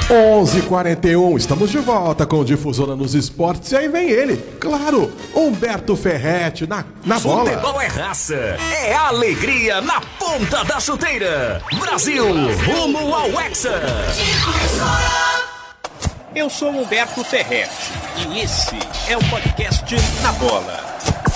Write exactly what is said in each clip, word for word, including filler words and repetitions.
onze e quarenta e um, estamos de volta com o Difusora nos Esportes. E aí vem ele, claro, Humberto Ferretti na, na bola. Futebol é raça, é alegria na ponta da chuteira. Brasil, rumo ao Hexa. Eu sou Humberto Ferretti e esse é o podcast Na Bola.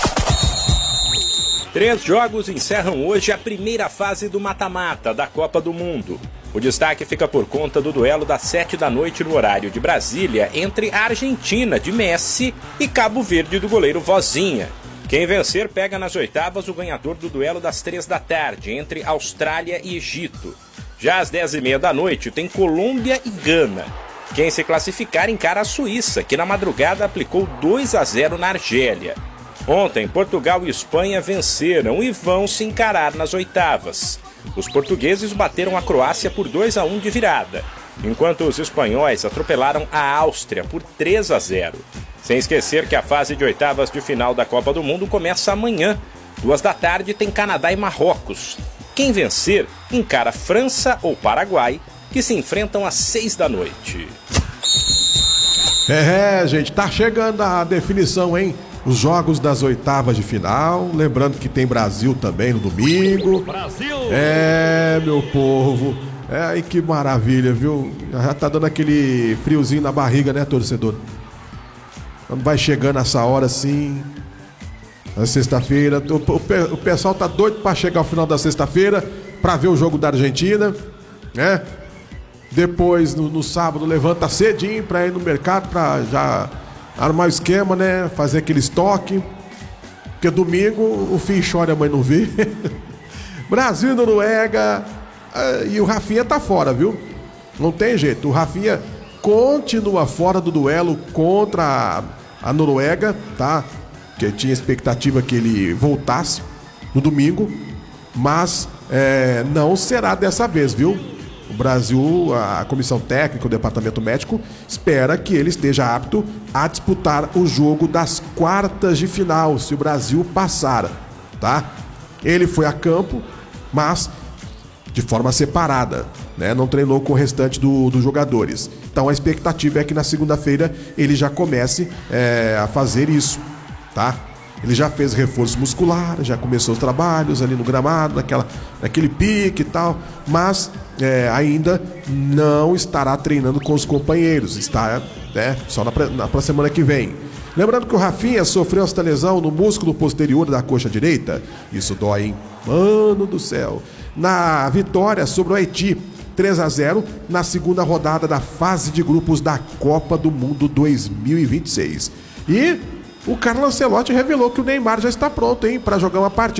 Três jogos encerram hoje a primeira fase do mata-mata da Copa do Mundo. O destaque fica por conta do duelo das sete da noite no horário de Brasília entre a Argentina de Messi e Cabo Verde do goleiro Vozinha. Quem vencer pega nas oitavas o ganhador do duelo das três da tarde entre Austrália e Egito. Já às dez e meia da noite tem Colômbia e Gana. Quem se classificar encara a Suíça, que na madrugada aplicou dois a zero na Argélia. Ontem, Portugal e Espanha venceram e vão se encarar nas oitavas. Os portugueses bateram a Croácia por dois a um de virada, enquanto os espanhóis atropelaram a Áustria por três a zero. Sem esquecer que a fase de oitavas de final da Copa do Mundo começa amanhã. Duas da tarde tem Canadá e Marrocos. Quem vencer encara França ou Paraguai, que se enfrentam às seis da noite. É, gente, tá chegando a definição, hein? Os jogos das oitavas de final. Lembrando que tem Brasil também no domingo. Brasil! É, meu povo. É, aí que maravilha, viu? Já tá dando aquele friozinho na barriga, né, torcedor? Quando vai chegando essa hora assim, na sexta-feira, o, o, o pessoal tá doido pra chegar ao final da sexta-feira pra ver o jogo da Argentina, né? Depois, no, no sábado, levanta cedinho pra ir no mercado pra já armar o esquema, né? Fazer aquele estoque. Porque domingo o filho chora e a mãe não vê. Brasil e Noruega. E o Rafinha tá fora, viu? Não tem jeito. O Rafinha continua fora do duelo contra a, a Noruega, tá? Que tinha expectativa que ele voltasse no domingo. Mas é, não será dessa vez, viu? O Brasil, a comissão técnica, o departamento médico, espera que ele esteja apto a disputar o jogo das quartas de final, se o Brasil passar, tá? Ele foi a campo, mas de forma separada, né? Não treinou com o restante do, dos jogadores. Então a expectativa é que na segunda-feira ele já comece é, a fazer isso, tá? Ele já fez reforço muscular, já começou os trabalhos ali no gramado, naquela, naquele pique e tal, mas é, ainda não estará treinando com os companheiros, está né, só na, na, na semana que vem. Lembrando que o Rafinha sofreu esta lesão no músculo posterior da coxa direita. Isso dói, hein? Mano do céu. Na vitória sobre o Haiti, três a zero, na segunda rodada da fase de grupos da Copa do Mundo dois mil e vinte e seis. E o Carlo Ancelotti revelou que o Neymar já está pronto, hein, para jogar uma partida